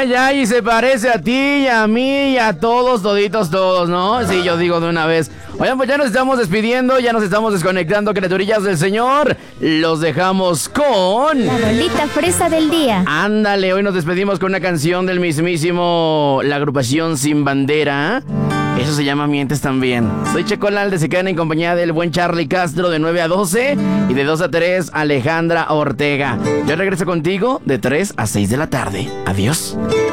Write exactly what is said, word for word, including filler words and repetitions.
ay, ay, y se parece a ti y a mí y a todos, toditos, todos, ¿no? Sí, yo digo de una vez. Oigan, pues ya nos estamos despidiendo, ya nos estamos desconectando, criaturillas del Señor. Los dejamos con... La rolita fresa del día. Ándale, hoy nos despedimos con una canción del mismísimo... La agrupación Sin Bandera. Eso se llama Mientes también. Soy Checo Lalde, se quedan en compañía del buen Charlie Castro de nueve a doce y de dos a tres Alejandra Ortega. Yo regreso contigo de tres a seis de la tarde. Adiós.